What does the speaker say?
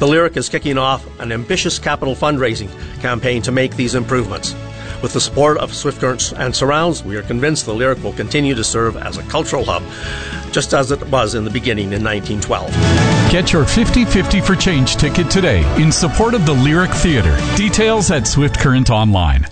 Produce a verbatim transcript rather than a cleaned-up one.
The Lyric is kicking off an ambitious capital fundraising campaign to make these improvements. With the support of Swift Current and Surrounds, we are convinced the Lyric will continue to serve as a cultural hub, just as it was in the beginning in nineteen twelve. Get your fifty fifty for Change ticket today in support of the Lyric Theatre. Details at Swift Current Online.